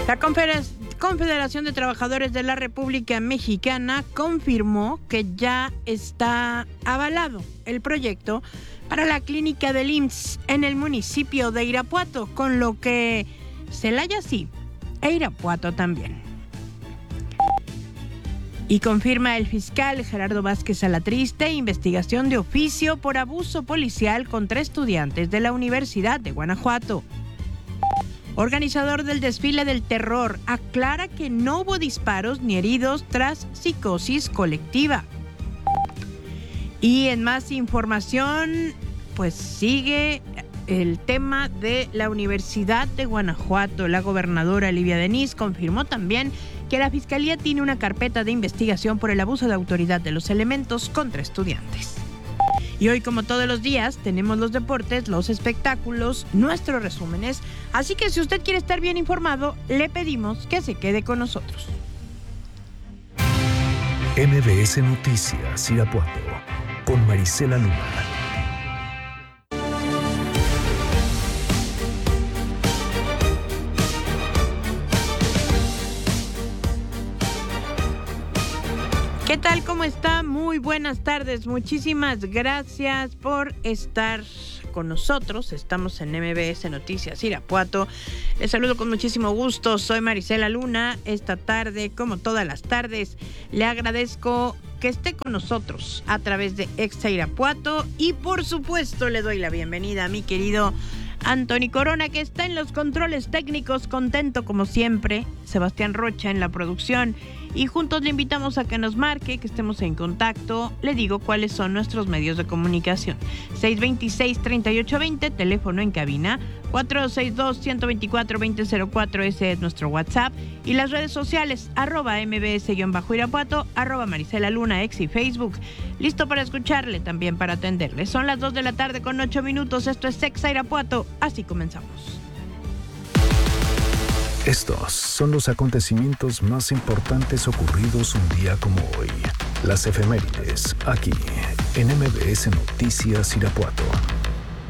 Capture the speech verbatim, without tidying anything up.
La Confederación de Trabajadores de la República Mexicana confirmó que ya está avalado el proyecto para la clínica del I M S S en el municipio de Irapuato, con lo que Celaya sí, e Irapuato también. Y confirma el fiscal Gerardo Vázquez Alatriste investigación de oficio por abuso policial contra estudiantes de la Universidad de Guanajuato. Organizador del desfile del terror aclara que no hubo disparos ni heridos tras psicosis colectiva. Y en más información, pues sigue el tema de la Universidad de Guanajuato. La gobernadora Livia Denis confirmó también que la Fiscalía tiene una carpeta de investigación por el abuso de autoridad de los elementos contra estudiantes. Y hoy, como todos los días, tenemos los deportes, los espectáculos, nuestros resúmenes. Así que si usted quiere estar bien informado, le pedimos que se quede con nosotros. M B S Noticias Irapuato, con Marisela Luna. ¿Qué tal? ¿Cómo está? Muy buenas tardes. Muchísimas gracias por estar con nosotros. Estamos en M B S Noticias Irapuato. Les saludo con muchísimo gusto. Soy Marisela Luna. Esta tarde, como todas las tardes, le agradezco que esté con nosotros a través de Exa Irapuato. Y por supuesto le doy la bienvenida a mi querido Antoni Corona, que está en los controles técnicos, contento como siempre. Sebastián Rocha en la producción. Y juntos le invitamos a que nos marque, que estemos en contacto. Le digo cuáles son nuestros medios de comunicación. seis dos seis, tres ocho dos cero, teléfono en cabina. cuatro seis dos, uno dos cuatro, dos cero cero cuatro, ese es nuestro WhatsApp. Y las redes sociales, arroba mbs-irapuato, arroba Marisela Luna, ex y Facebook. Listo para escucharle, también para atenderle. Son las dos de la tarde con ocho minutos. Esto es Exa Irapuato. Así comenzamos. Estos son los acontecimientos más importantes ocurridos un día como hoy. Las efemérides, aquí, en M B S Noticias Irapuato.